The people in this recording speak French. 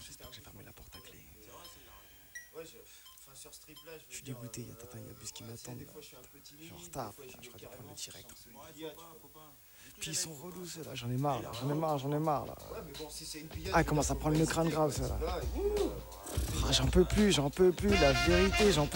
j'espère que j'ai fermé la porte à clé. Ouais, enfin, sur ce trip-là, je Je veux suis dire. dégoûté, il y a Tintin et Abus qui Ouais, tu sais, m'attendent. des Là. fois, je suis un peu Je timide. suis en Des retard, fois, frère, j'y je vais crois qu'il prendre le carrément direct. sans qu'il y a, tu vois. Puis ils sont relous ceux là, j'en ai marre là, j'en ai marre là. Ouais, mais bon, si c'est une pillade. Ah, il commence à prendre le crâne grave ça ceux là. là. Ah, j'en peux plus, la vérité, j'en peux